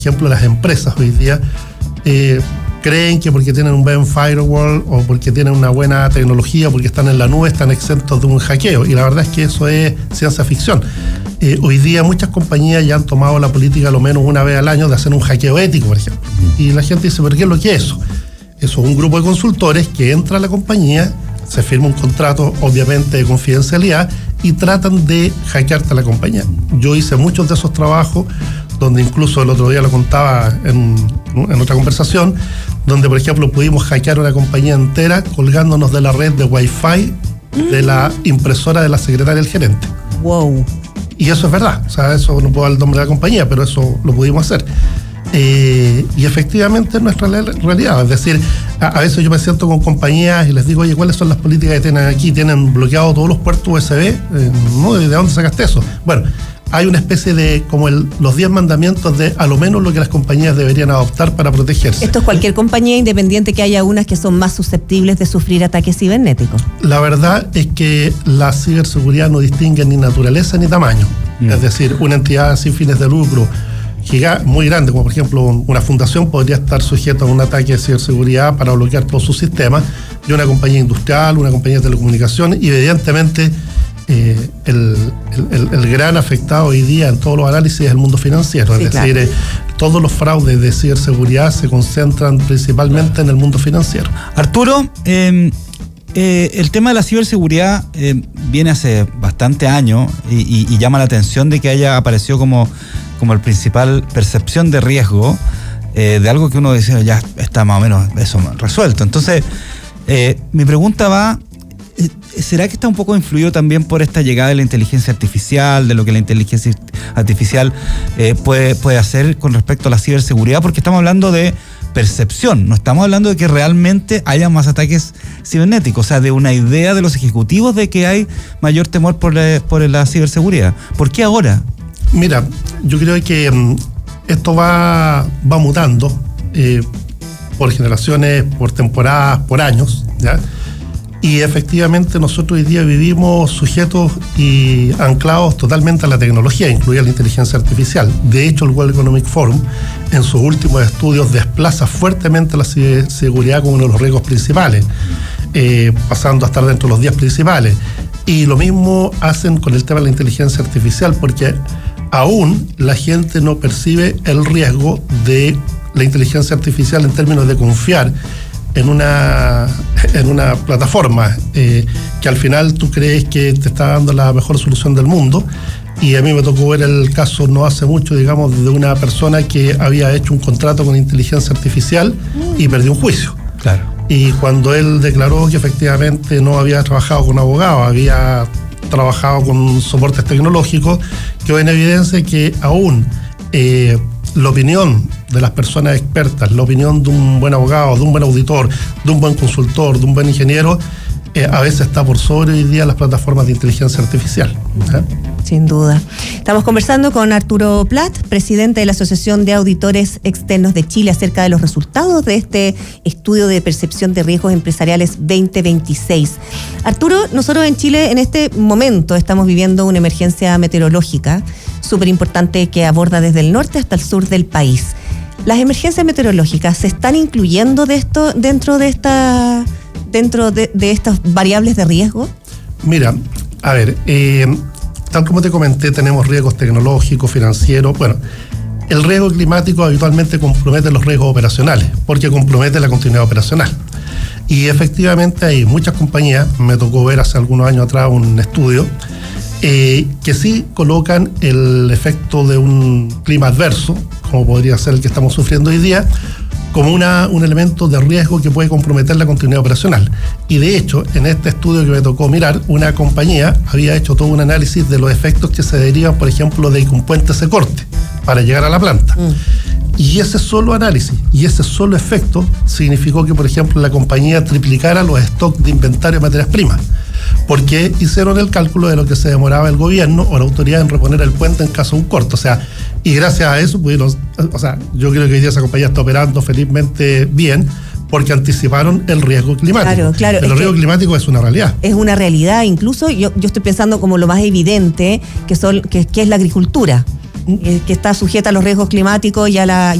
ejemplo, las empresas hoy día creen que porque tienen un buen firewall o porque tienen una buena tecnología, porque están en la nube, están exentos de un hackeo. Y la verdad es que eso es ciencia ficción. Hoy día muchas compañías ya han tomado la política al menos una vez al año de hacer un hackeo ético, por ejemplo. Y la gente dice, ¿pero qué es lo que es eso? Eso es un grupo de consultores que entra a la compañía, se firma un contrato obviamente de confidencialidad y tratan de hackearte a la compañía. Yo hice muchos de esos trabajos, donde incluso el otro día lo contaba en otra conversación, donde por ejemplo pudimos hackear una compañía entera colgándonos de la red de Wi-Fi de la impresora de la secretaria del gerente. Wow. Y eso es verdad, o sea, eso no puedo dar el nombre de la compañía, pero eso lo pudimos hacer. Y efectivamente es nuestra realidad. Es decir, a veces yo me siento con compañías y les digo, oye, ¿cuáles son las políticas que tienen aquí? ¿Tienen bloqueados todos los puertos USB? ¿No? ¿De dónde sacaste eso? Bueno, hay una especie de, como los 10 mandamientos de a lo menos lo que las compañías deberían adoptar para protegerse. Esto es cualquier compañía, independiente que haya unas que son más susceptibles de sufrir ataques cibernéticos. La verdad es que la ciberseguridad no distingue ni naturaleza ni tamaño. Es decir, una entidad sin fines de lucro muy grande, como por ejemplo una fundación, podría estar sujeta a un ataque de ciberseguridad para bloquear todos sus sistemas, y una compañía industrial, una compañía de telecomunicaciones, y evidentemente el gran afectado hoy día en todos los análisis es el mundo financiero. Sí, es decir, claro, todos los fraudes de ciberseguridad se concentran principalmente en el mundo financiero. Arturo, el tema de la ciberseguridad viene hace bastante años y llama la atención de que haya aparecido como el principal percepción de riesgo de algo que uno dice ya está más o menos eso resuelto. Entonces, mi pregunta va, ¿será que está un poco influido también por esta llegada de la inteligencia artificial, de lo que la inteligencia artificial puede hacer con respecto a la ciberseguridad? Porque estamos hablando de percepción, no estamos hablando de que realmente haya más ataques cibernéticos, o sea, de una idea de los ejecutivos de que hay mayor temor por la ciberseguridad. ¿Por qué ahora? Mira, yo creo que esto va mutando por generaciones, por temporadas, por años, ¿ya? Y efectivamente nosotros hoy día vivimos sujetos y anclados totalmente a la tecnología, incluida la inteligencia artificial. De hecho, el World Economic Forum, en sus últimos estudios, desplaza fuertemente la ciberseguridad como uno de los riesgos principales, pasando a estar dentro de los 10 principales. Y lo mismo hacen con el tema de la inteligencia artificial, porque aún la gente no percibe el riesgo de la inteligencia artificial en términos de confiar en una plataforma que al final tú crees que te está dando la mejor solución del mundo. Y a mí me tocó ver el caso no hace mucho, digamos, de una persona que había hecho un contrato con inteligencia artificial y perdió un juicio. Claro. Y cuando él declaró que efectivamente no había trabajado con abogados, había trabajado con soportes tecnológicos, quedó en evidencia que aún la opinión de las personas expertas, la opinión de un buen abogado, de un buen auditor, de un buen consultor, de un buen ingeniero, a veces está por sobre hoy día las plataformas de inteligencia artificial. Sin duda. Estamos conversando con Arturo Plat, presidente de la Asociación de Auditores Externos de Chile, acerca de los resultados de este estudio de percepción de riesgos empresariales 2026. Arturo, nosotros en Chile en este momento estamos viviendo una emergencia meteorológica súper importante que aborda desde el norte hasta el sur del país. ¿Las emergencias meteorológicas se están incluyendo dentro de estas variables de riesgo? Mira, a ver, tal como te comenté, tenemos riesgos tecnológicos, financieros. Bueno, el riesgo climático habitualmente compromete los riesgos operacionales, porque compromete la continuidad operacional. Y efectivamente hay muchas compañías, me tocó ver hace algunos años atrás un estudio, que sí colocan el efecto de un clima adverso, como podría ser el que estamos sufriendo hoy día, como un elemento de riesgo que puede comprometer la continuidad operacional. Y de hecho, en este estudio que me tocó mirar, una compañía había hecho todo un análisis de los efectos que se derivan, por ejemplo, de que un puente se corte para llegar a la planta. Y ese solo análisis y ese solo efecto significó que, por ejemplo, la compañía triplicara los stocks de inventario de materias primas, porque hicieron el cálculo de lo que se demoraba el gobierno o la autoridad en reponer el puente en caso de un corte. O sea, y gracias a eso pudieron, yo creo que hoy día esa compañía está operando felizmente bien, porque anticiparon el riesgo climático. Claro. El riesgo climático es una realidad. Es una realidad, incluso yo estoy pensando como lo más evidente, que es la agricultura. que está sujeta a los riesgos climáticos y a la